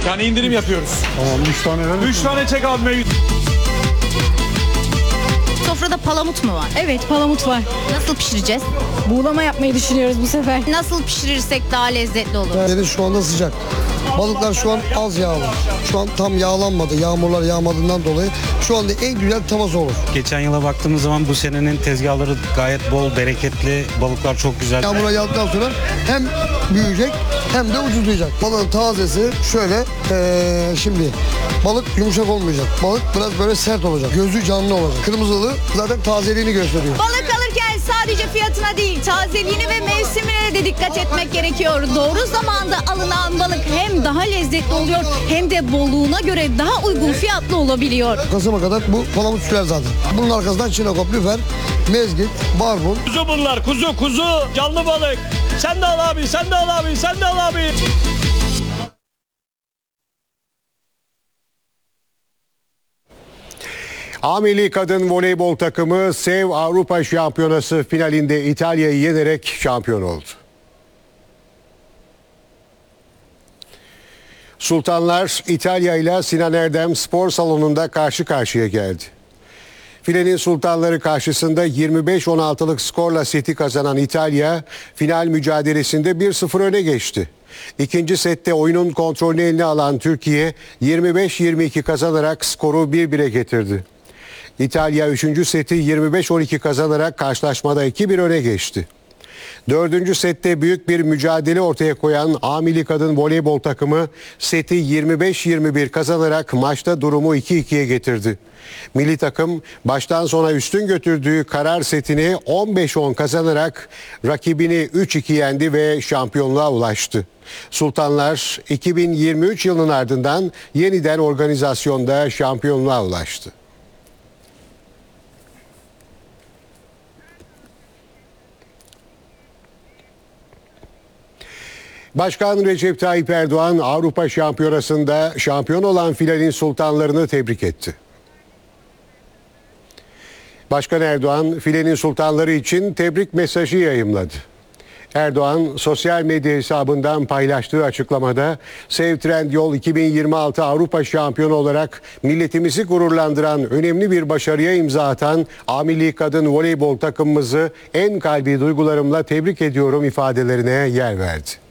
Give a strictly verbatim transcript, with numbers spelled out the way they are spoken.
Yani indirim yapıyoruz. Tamam, üç tane verir Üç misin? tane çek abi mevcut. Sofrada palamut mu var? Evet, palamut var. Nasıl pişireceğiz? Buğulama yapmayı düşünüyoruz bu sefer. Nasıl pişirirsek daha lezzetli olur? Deniz şu anda sıcak. Balıklar şu an az yağlı. Şu an tam yağlanmadı. Yağmurlar yağmadığından dolayı şu anda en güzel tavası olur. Geçen yıla baktığımız zaman bu senenin tezgahları gayet bol, bereketli. Balıklar çok güzel. Yağmurlar yağdıktan sonra hem büyüyecek hem de ucuzlayacak. Balığın tazesi şöyle ee, şimdi balık yumuşak olmayacak. Balık biraz böyle sert olacak. Gözü canlı olacak. Kırmızılı zaten tazeliğini gösteriyor. Balık alırken sadece fiyatına değil, tazeliğine ve mevsimine de dikkat etmek gerekiyor. Doğru zamanda alınan balık hem daha lezzetli oluyor hem de bolluğuna göre daha uygun fiyatlı olabiliyor. Kasım'a kadar bu palamut sürer zaten. Bunun arkasından çinekop, lüfer, mezgit, barbun. Kuzu bunlar, kuzu kuzu, canlı balık. Sen de al abi, sen de al abi, sen de al abi. A milli kadın voleybol takımı SEV Avrupa Şampiyonası finalinde İtalya'yı yenerek şampiyon oldu. Sultanlar İtalya ile Sinan Erdem Spor Salonu'nda karşı karşıya geldi. Filenin sultanları karşısında yirmi beş on altılık skorla seti kazanan İtalya final mücadelesinde bir sıfır öne geçti. İkinci sette oyunun kontrolünü eline alan Türkiye yirmi beş yirmi iki kazanarak skoru bir bire getirdi. İtalya üçüncü seti yirmi beş on iki kazanarak karşılaşmada iki bir öne geçti. Dördüncü sette büyük bir mücadele ortaya koyan A milli kadın voleybol takımı seti yirmi beş yirmi bir kazanarak maçta durumu iki ikiye getirdi. Milli takım baştan sona üstün götürdüğü karar setini on beş on kazanarak rakibini üç iki yendi ve şampiyonluğa ulaştı. Sultanlar iki bin yirmi üç yılının ardından yeniden organizasyonda şampiyonluğa ulaştı. Başkan Recep Tayyip Erdoğan Avrupa Şampiyonası'nda şampiyon olan filenin sultanlarını tebrik etti. Başkan Erdoğan filenin sultanları için tebrik mesajı yayımladı. Erdoğan sosyal medya hesabından paylaştığı açıklamada SEV Trendyol iki bin yirmi altı Avrupa Şampiyonu olarak milletimizi gururlandıran önemli bir başarıya imza atan A milli kadın voleybol takımımızı en kalbi duygularımla tebrik ediyorum ifadelerine yer verdi.